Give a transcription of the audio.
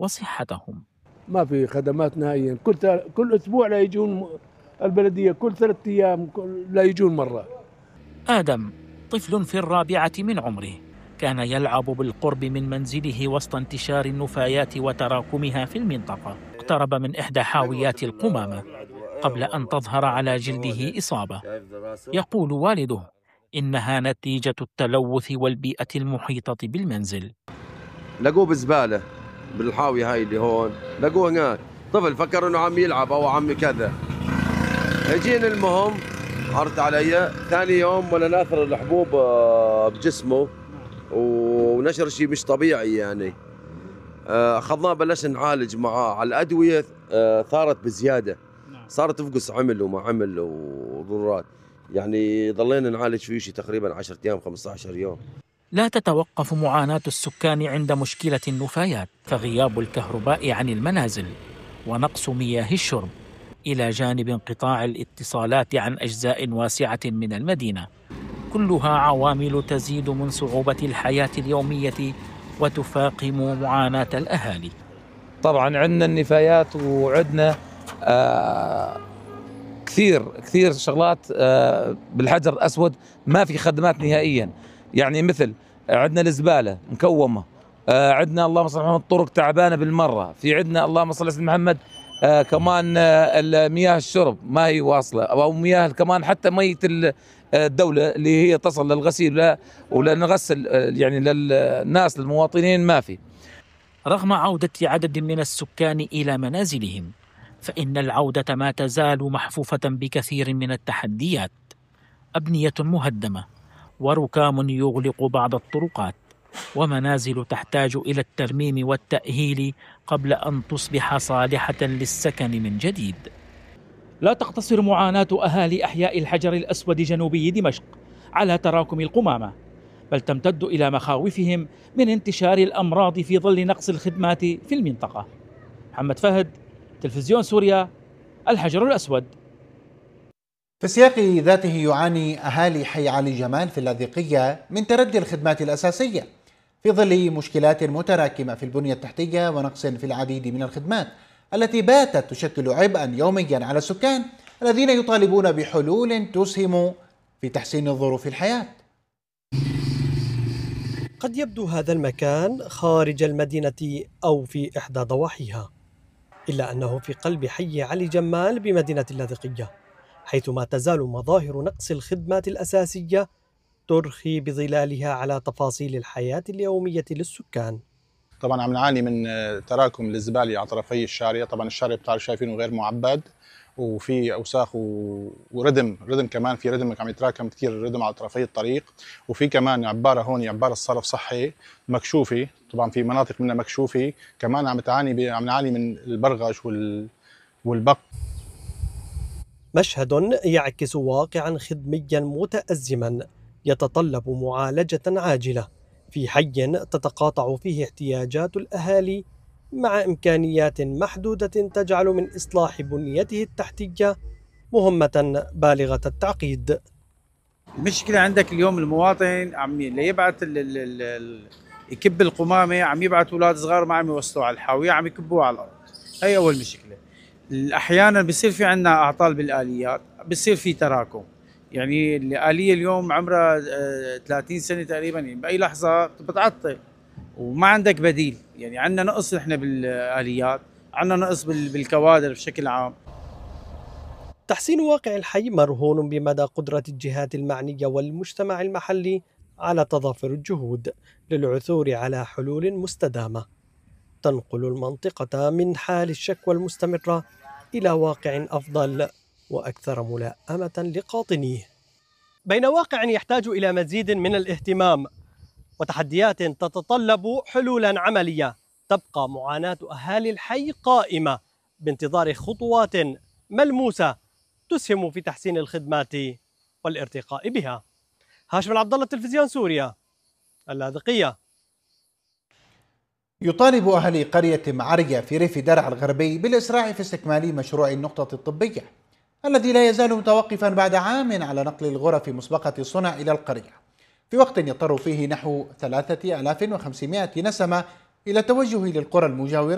وصحتهم. ما في خدمات نهائيا، كل أسبوع لا يجون البلدية، كل 3 أيام لا يجون مرة. آدم طفل في الرابعة من عمره، كان يلعب بالقرب من منزله وسط انتشار النفايات وتراكمها في المنطقة. اقترب من إحدى حاويات القمامة قبل أن تظهر على جلده إصابة. يقول والده إنها نتيجة التلوث والبيئة المحيطة بالمنزل. لقوه بزبالة بالحاوية هاي اللي هون، لقوه هناك طفل فكر انه عم يلعب او عم كذا. اجينا المهم عرض علي ثاني يوم ولا ناثر الحبوب بجسمه ونشر شيء مش طبيعي يعني. اخذناه بلشنا نعالج معاه على الادويه، ثارت بزياده، صارت تفقس عمل وما عمل وضرورات، يعني ضلينا نعالج فيه شيء تقريبا 10 ايام 15 يوم. لا تتوقف معاناة السكان عند مشكلة النفايات، فغياب الكهرباء عن المنازل ونقص مياه الشرب إلى جانب انقطاع الاتصالات عن أجزاء واسعة من المدينة، كلها عوامل تزيد من صعوبة الحياة اليومية وتفاقم معاناة الأهالي. طبعا عندنا النفايات وعندنا كثير شغلات بالحجر الأسود، ما في خدمات نهائيا. يعني مثل عندنا الزبالة مكومة، عندنا اللهم صل على محمد الطرق تعبانة بالمرة، في عندنا اللهم صل على سيدنا محمد كمان مياه الشرب ما هي واصلة، أو مياه كمان حتى مية الدولة اللي هي تصل للغسيل ولنغسل يعني للناس للمواطنين ما في. رغم عودة عدد من السكان إلى منازلهم، فإن العودة ما تزال محفوفة بكثير من التحديات. أبنية مهدمة، وركام يغلق بعض الطرقات، ومنازل تحتاج إلى الترميم والتأهيل قبل أن تصبح صالحة للسكن من جديد. لا تقتصر معاناة أهالي أحياء الحجر الأسود جنوبي دمشق على تراكم القمامة، بل تمتد إلى مخاوفهم من انتشار الأمراض في ظل نقص الخدمات في المنطقة. محمد فهد، تلفزيون سوريا، الحجر الأسود. في السياق ذاته يعاني أهالي حي علي جمال في اللاذقية من تردي الخدمات الأساسية في ظل مشكلات متراكمة في البنية التحتية ونقص في العديد من الخدمات التي باتت تشكل عبئا يوميا على السكان الذين يطالبون بحلول تسهم في تحسين ظروف الحياة. قد يبدو هذا المكان خارج المدينة أو في إحدى ضواحيها، إلا أنه في قلب حي علي جمال بمدينة اللاذقية، حيث ما تزال مظاهر نقص الخدمات الأساسية ترخي بظلالها على تفاصيل الحياة اليومية للسكان. طبعا عم نعاني من تراكم الزبالة على طرفي الشارع، طبعا الشارع بتعرف شايفينه غير معبد وفي اوساخ وردم كمان، في ردم عم يتراكم كثير ردم على طرفي الطريق، وفي كمان عباره هون عباره الصرف صحي مكشوفه، طبعا في مناطق منها مكشوفه كمان عم نعاني من البرغش والبق. مشهد يعكس واقعا خدميا متأزما يتطلب معالجة عاجلة في حي تتقاطع فيه احتياجات الأهالي مع إمكانيات محدودة تجعل من إصلاح بنيته التحتية مهمة بالغة التعقيد. المشكلة عندك اليوم المواطن عم يبعث يكب القمامة، عم يبعث أولاد صغار ما عم يوصلوا على الحاوية، عم يكبوها على الأرض. هي أول مشكلة. أحيانا بصير في عندنا أعطال بالآليات، بصير في تراكم. يعني الآلية اليوم عمرها 30 سنة تقريبا، يعني بأي لحظة بتعطل وما عندك بديل. يعني عندنا نقص احنا بالآليات، عندنا نقص بالكوادر بشكل عام. تحسين واقع الحي مرهون بمدى قدرة الجهات المعنية والمجتمع المحلي على تضافر الجهود للعثور على حلول مستدامة تنقل المنطقة من حال الشكوى المستمرة إلى واقع أفضل وأكثر ملائمة لقاطنيه. بين واقع يحتاج إلى مزيد من الاهتمام وتحديات تتطلب حلولا عملية، تبقى معاناة أهالي الحي قائمة بانتظار خطوات ملموسة تسهم في تحسين الخدمات والارتقاء بها. هاشم عبد الله، تلفزيون سوريا، اللاذقية. يطالب أهالي قرية معرية في ريف درعا الغربي بالإسراع في استكمال مشروع النقطة الطبية الذي لا يزال متوقفا بعد عام على نقل الغرف مسبقة الصنع إلى القرية، في وقت يضطر فيه نحو 3500 نسمة إلى التوجه للقرى المجاورة